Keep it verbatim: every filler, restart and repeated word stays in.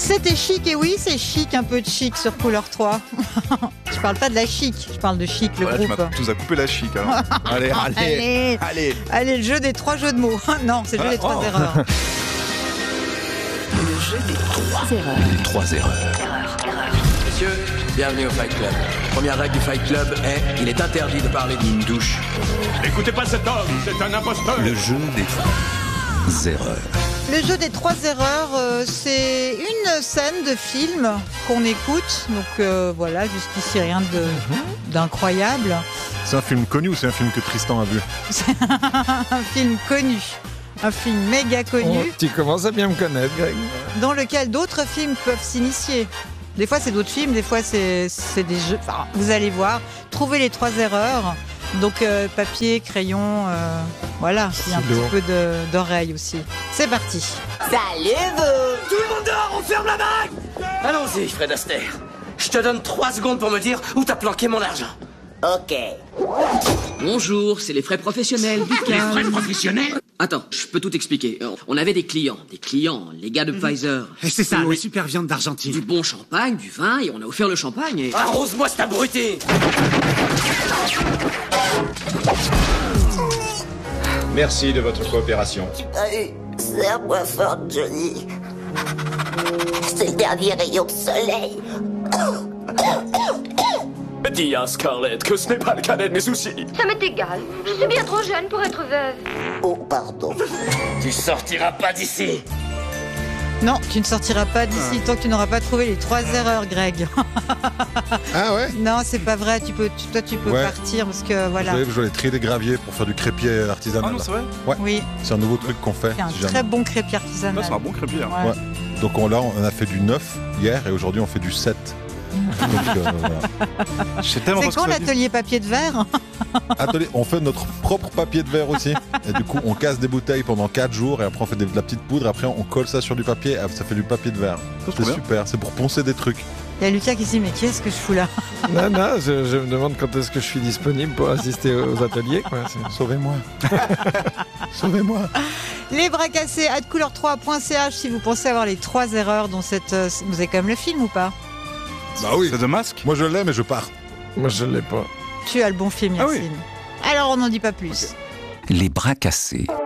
C'était chic, et oui, c'est chic, un peu de chic sur Couleur trois. Je parle pas de la chic, je parle de chic, le Voilà, tu groupe. m'as tous à couper la chic alors. Allez, allez, Allez. allez. Allez, le jeu des trois jeux de mots. Non, c'est le jeu des trois Oh. erreurs. Le jeu des trois erreurs. Les trois erreurs. Erreur, erreur. Messieurs, bienvenue au Fight Club. Première règle du Fight Club est il est interdit de parler d'une douche. N'écoutez pas cet homme, c'est un imposteur. Le jeu des trois erreurs. Le jeu des trois erreurs, euh, c'est une scène de film qu'on écoute. Donc euh, voilà, jusqu'ici rien de, d'incroyable. C'est un film connu ou c'est un film que Tristan a vu? C'est un film connu. Un film méga connu, Oh, tu commences à bien me connaître, Greg. dans lequel d'autres films peuvent s'initier. Des fois, c'est d'autres films, des fois, c'est, c'est des jeux. Enfin, vous allez voir, trouvez les trois erreurs. Donc, euh, papier, crayon, euh, voilà, il y a un Stylo. petit peu de, d'oreille aussi. C'est parti. Salut vous! Tout le monde dehors, on ferme la bague. Allons-y, Fred Astaire. Je te donne trois secondes pour me dire où t'as planqué mon argent. Ok. Bonjour, c'est les frais professionnels du Les calme. frais professionnels. Attends, je peux tout expliquer. Euh, On avait des clients, des clients, les gars de Pfizer. Et c'est ça, la super viande d'Argentine. Du bon champagne, du vin, et on a offert le champagne et... Arrose-moi cet abruti. Merci de votre coopération. Allez, serre-moi fort, Johnny. C'est le dernier rayon de soleil. Dis à Scarlett que ce n'est pas le cadet de mes soucis. Ça m'est égal. Je suis bien trop jeune pour être veuve. Oh, pardon. Tu sortiras pas d'ici. Non, tu ne sortiras pas d'ici tant que tu n'auras pas trouvé les trois erreurs, Greg. Ah ouais? Non, c'est pas vrai. Tu peux, tu- toi, tu peux Ouais. partir parce que voilà. Vous savez, je dois aller trier des graviers pour faire du crépier artisanal. Ah non, là. c'est vrai? Oui, C'est un nouveau truc qu'on fait. c'est un si jamais. très bon crépier Là, artisanal. c'est un bon crépier. hein. Ouais. Ouais. Donc on, là, on a fait du neuf hier et aujourd'hui on fait du sept. Donc, euh, voilà. Je sais tellement C'est pas ce que quand ça veut dire. l'atelier papier de verre? Attendez, on fait notre propre papier de verre aussi. Et du coup, on casse des bouteilles pendant quatre jours et après on fait des- de la petite poudre. Après, on colle ça sur du papier. et ça fait du papier de verre. trop C'est bien. super. C'est pour poncer des trucs. Il y a Lucas qui se dit mais qu'est-ce que je fous là? Non, non, je, je me demande quand est-ce que je suis disponible pour assister aux ateliers, quoi. C'est- Sauvez-moi. Sauvez-moi. Les bras cassés à couleur trois point c h si vous pensez avoir les trois erreurs dans cette. euh, Vous avez quand même le film ou pas? Bah oui. C'est de masque. Moi je l'ai, mais je pars. Moi, je l'ai pas. Tu as le bon film, Ah oui. Yacine. Alors on n'en dit pas plus. Les bras cassés.